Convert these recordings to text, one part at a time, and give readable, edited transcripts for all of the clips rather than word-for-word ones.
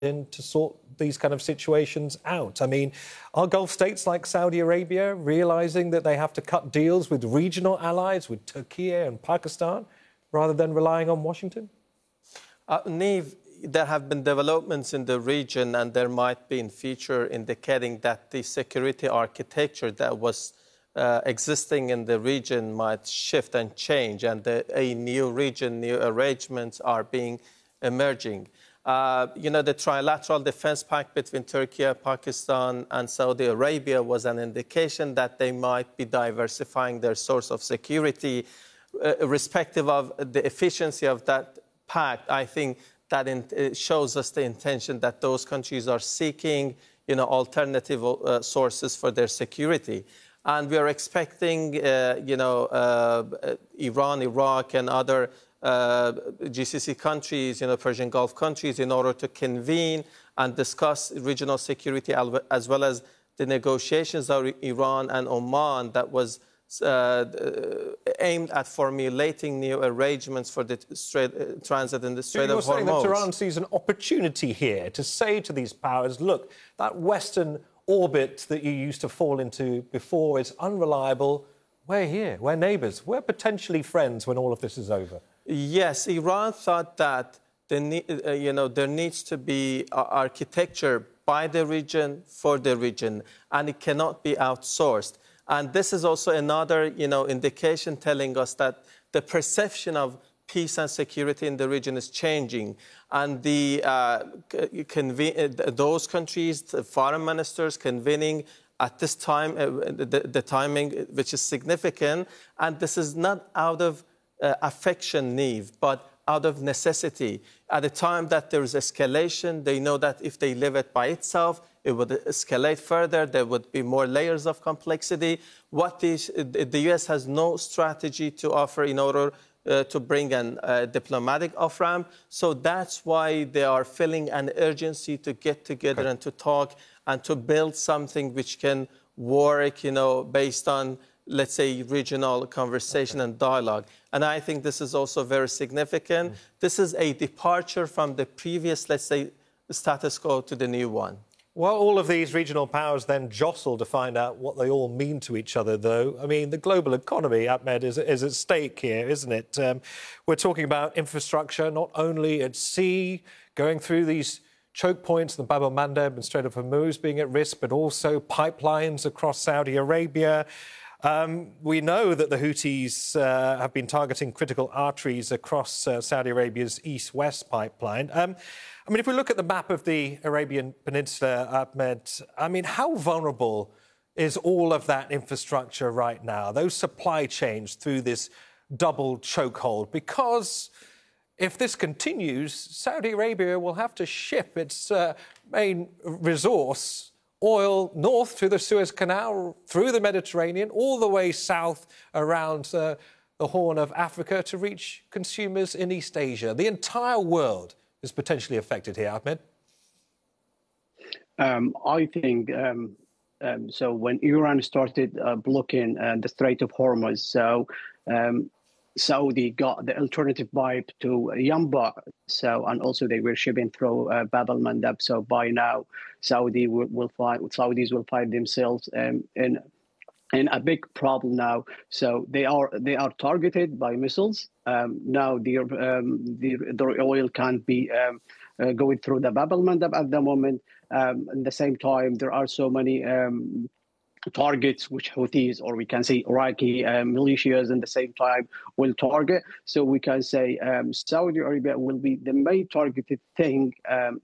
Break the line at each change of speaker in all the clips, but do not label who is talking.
in to sort these kind of situations out? I mean, are Gulf states like Saudi Arabia realising that they have to cut deals with regional allies, with Turkey and Pakistan, rather than relying on Washington?
Niamh, there have been developments in the region, and there might be in future indicating that the security architecture that was existing in the region might shift and change, and a new region, new arrangements are being emerging. The trilateral defense pact between Turkey, Pakistan, and Saudi Arabia was an indication that they might be diversifying their source of security, irrespective of the efficiency of that pact. I think that it shows us the intention that those countries are seeking, alternative sources for their security. And we are expecting, Iran, Iraq, and other GCC countries, Persian Gulf countries, in order to convene and discuss regional security, as well as the negotiations of Iran and Oman that was aimed at formulating new arrangements for the transit in the Strait of Hormuz.
You're saying that Tehran sees an opportunity here to say to these powers, look, that Western orbit that you used to fall into before is unreliable. We're here, we're neighbours, we're potentially friends when all of this is over.
Yes, Iran thought that there needs to be architecture by the region, for the region, and it cannot be outsourced. And this is also another, indication telling us that the perception of peace and security in the region is changing. And those countries, the foreign ministers convening at this time, the timing, which is significant. And this is not out of affection, Niamh, but out of necessity. At a time that there is escalation, they know that if they leave it by itself, it would escalate further. There would be more layers of complexity. The U.S. has no strategy to offer in order to bring a diplomatic off-ramp. So that's why they are feeling an urgency to get together and to talk and to build something which can work, based on, let's say, regional conversation and dialogue. And I think this is also very significant. This is a departure from the previous, let's say, status quo to the new one.
Well, all of these regional powers then jostle to find out what they all mean to each other, though. I mean, the global economy, Ahmed, is at stake here, isn't it? We're talking about infrastructure, not only at sea, going through these choke points, the Bab el-Mandeb and Strait of Hormuz being at risk, but also pipelines across Saudi Arabia. We know that the Houthis have been targeting critical arteries across Saudi Arabia's east-west pipeline. I mean, if we look at the map of the Arabian Peninsula, Ahmed, I mean, how vulnerable is all of that infrastructure right now, those supply chains through this double chokehold? Because if this continues, Saudi Arabia will have to ship its main resource, oil, north through the Suez Canal, through the Mediterranean, all the way south around the Horn of Africa to reach consumers in East Asia. The entire world is potentially affected here, Ahmed.
I think so. When Iran started blocking the Strait of Hormuz, Saudi got the alternative pipe to Yanbu. And also they were shipping through Bab el-Mandeb. So by now, Saudis will find themselves in a big problem now. So they are targeted by missiles. Now their oil can't be going through the Bab el-Mandeb at the moment. At the same time, there are so many targets which Houthis, or we can say Iraqi militias, at the same time will target. So we can say Saudi Arabia will be the main targeted thing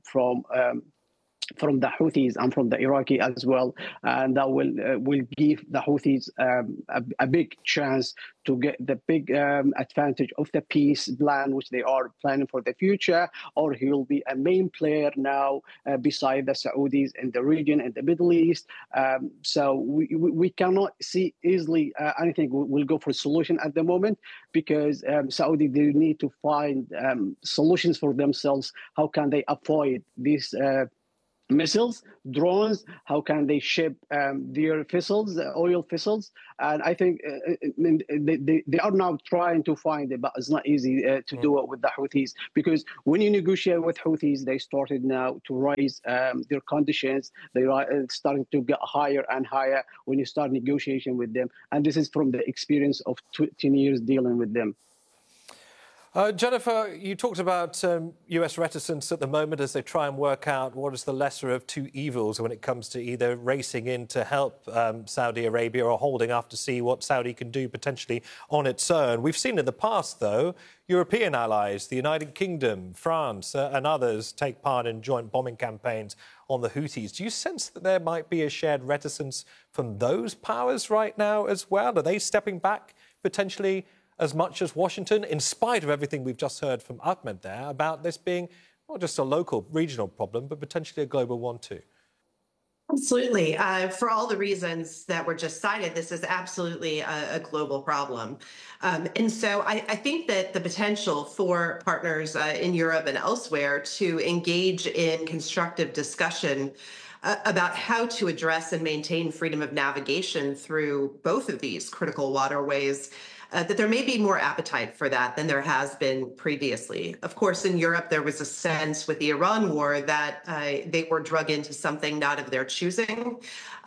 from the Houthis and from the Iraqi as well, and that will give the Houthis a big chance to get the big advantage of the peace plan which they are planning for the future, or he will be a main player now beside the Saudis in the region, in the Middle East. So we cannot see easily anything will go for a solution at the moment, because Saudi, they need to find solutions for themselves. How can they avoid this missiles, drones. How can they ship their vessels, oil vessels? And I think they are now trying to find it, but it's not easy to do it with the Houthis, because when you negotiate with Houthis, they started now to raise their conditions. They are starting to get higher and higher when you start negotiation with them. And this is from the experience of 10 years dealing with them.
Jennifer, you talked about US reticence at the moment as they try and work out what is the lesser of two evils when it comes to either racing in to help Saudi Arabia or holding off to see what Saudi can do potentially on its own. We've seen in the past, though, European allies, the United Kingdom, France and others take part in joint bombing campaigns on the Houthis. Do you sense that there might be a shared reticence from those powers right now as well? Are they stepping back potentially as much as Washington, in spite of everything we've just heard from Ahmed there about this being not just a local, regional problem, but potentially a global one too?
Absolutely. For all the reasons that were just cited, this is absolutely a global problem. And so I think that the potential for partners in Europe and elsewhere to engage in constructive discussion about how to address and maintain freedom of navigation through both of these critical waterways, that there may be more appetite for that than there has been previously. Of course, in Europe, there was a sense with the Iran war that they were drug into something not of their choosing,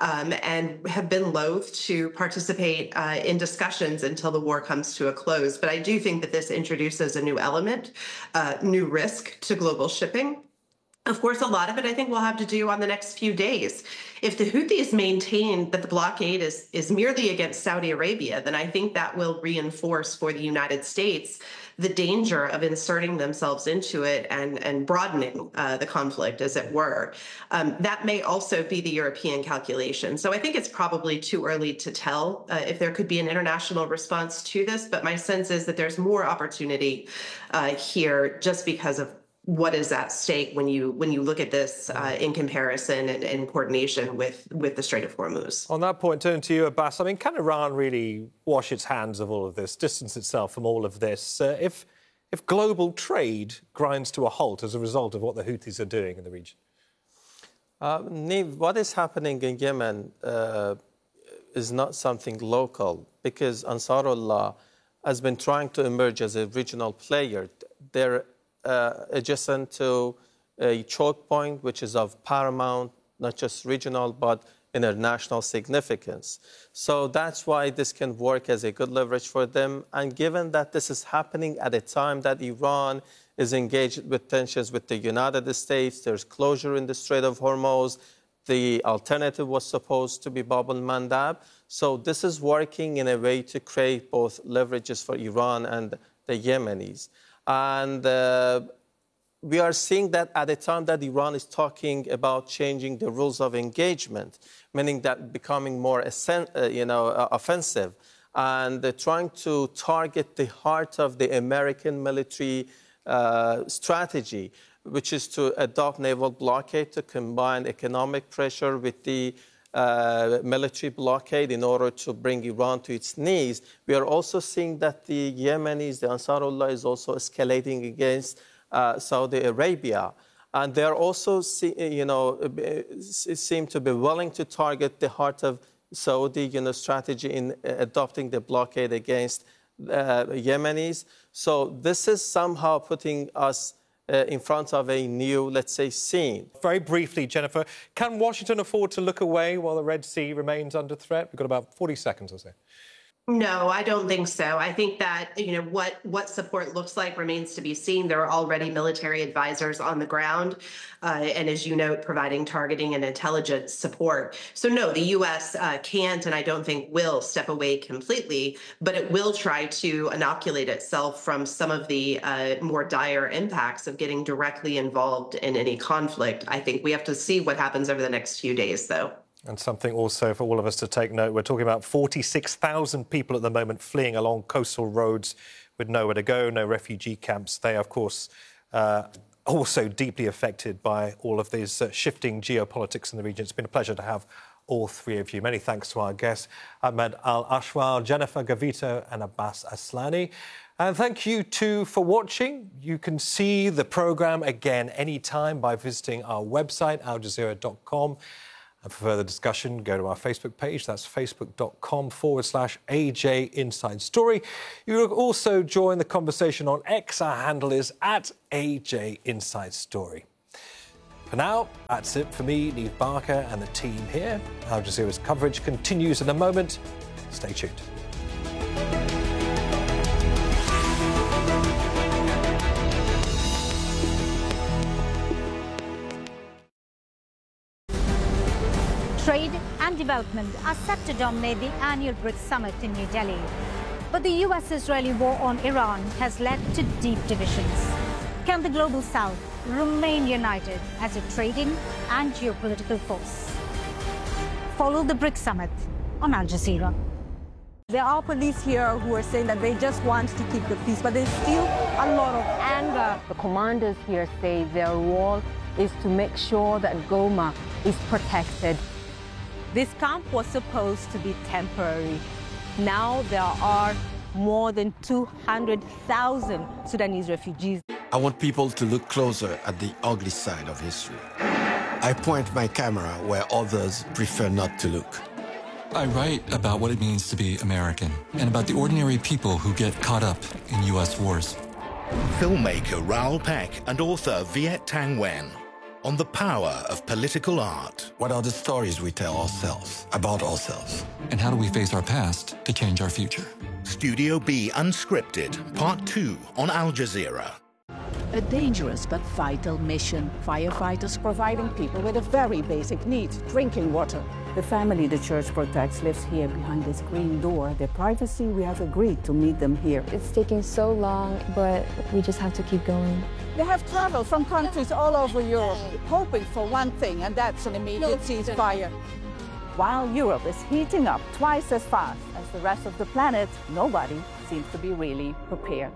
and have been loath to participate in discussions until the war comes to a close. But I do think that this introduces a new element, new risk to global shipping. Of course, a lot of it, I think, will have to do on the next few days. If the Houthis maintain that the blockade is merely against Saudi Arabia, then I think that will reinforce for the United States the danger of inserting themselves into it and broadening the conflict, as it were. That may also be the European calculation. So I think it's probably too early to tell if there could be an international response to this, but my sense is that there's more opportunity here just because of what is at stake when you look at this in comparison and in coordination with the Strait of Hormuz.
On that point, turning to you, Abbas, I mean, can Iran really wash its hands of all of this, distance itself from all of this, if global trade grinds to a halt as a result of what the Houthis are doing in the region?
Niamh, what is happening in Yemen is not something local, because Ansarullah has been trying to emerge as a regional player. They're adjacent to a choke point, which is of paramount, not just regional, but international significance. So that's why this can work as a good leverage for them. And given that this is happening at a time that Iran is engaged with tensions with the United States, there's closure in the Strait of Hormuz, the alternative was supposed to be Bab el-Mandab. So this is working in a way to create both leverages for Iran and the Yemenis. And we are seeing that at a time that Iran is talking about changing the rules of engagement, meaning that becoming more offensive, and trying to target the heart of the American military strategy, which is to adopt naval blockade to combine economic pressure with the military blockade in order to bring Iran to its knees. We are also seeing that the Yemenis, the Ansarullah, is also escalating against Saudi Arabia. And they are also, seem to be willing to target the heart of Saudi strategy in adopting the blockade against Yemenis. So this is somehow putting us in front of a new, let's say, scene. Very briefly, Jennifer, can Washington afford to look away while the Red Sea remains under threat? We've got about 40 seconds or so.
No, I don't think so. I think that, what support looks like remains to be seen. There are already military advisors on the ground, and as you note, providing targeting and intelligence support. So no, the U.S. can't, and I don't think will, step away completely, but it will try to inoculate itself from some of the more dire impacts of getting directly involved in any conflict. I think we have to see what happens over the next few days, though.
And something also for all of us to take note, we're talking about 46,000 people at the moment fleeing along coastal roads with nowhere to go, no refugee camps. They, of course, also deeply affected by all of these shifting geopolitics in the region. It's been a pleasure to have all three of you. Many thanks to our guests, Ahmed Al-Ashwar, Jennifer Gavito and Abbas Aslani. And thank you too for watching. You can see the programme again anytime by visiting our website, aljazeera.com. And for further discussion, go to our Facebook page. That's facebook.com/AJ Inside Story. You will also join the conversation on X. Our handle is @AJ Inside Story. For now, that's it for me, Niamh Barker, and the team here. Al Jazeera's coverage continues in a moment. Stay tuned.
Trade and development are set to dominate the annual BRICS summit in New Delhi. But the US-Israeli war on Iran has led to deep divisions. Can the global South remain united as a trading and geopolitical force? Follow the BRICS summit on Al Jazeera.
There are police here who are saying that they just want to keep the peace, but there's still a lot of anger.
The commanders here say their role is to make sure that Goma is protected.
This camp was supposed to be temporary. Now there are more than 200,000 Sudanese refugees.
I want people to look closer at the ugly side of history. I point my camera where others prefer not to look.
I write about what it means to be American and about the ordinary people who get caught up in U.S. wars.
Filmmaker Raoul Peck and author Viet Thanh Nguyen on the power of political art.
What are the stories we tell ourselves about ourselves?
And how do we face our past to change our future?
Studio B Unscripted, Part 2 on Al Jazeera.
A dangerous but vital mission. Firefighters providing people with a very basic need, drinking water.
The family the church protects lives here behind this green door. Their privacy, we have agreed to meet them here.
It's taking so long, but we just have to keep going.
They have traveled from countries all over Europe, hoping for one thing, and that's an immediate ceasefire.
While Europe is heating up twice as fast as the rest of the planet, nobody seems to be really prepared.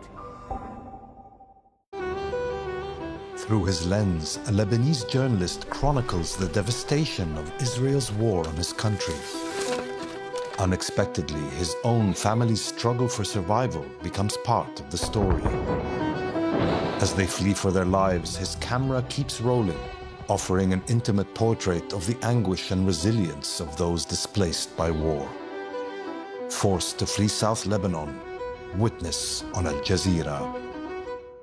Through his lens, a Lebanese journalist chronicles the devastation of Israel's war on his country. Unexpectedly, his own family's struggle for survival becomes part of the story. As they flee for their lives, his camera keeps rolling, offering an intimate portrait of the anguish and resilience of those displaced by war. Forced to flee South Lebanon, witness on Al Jazeera.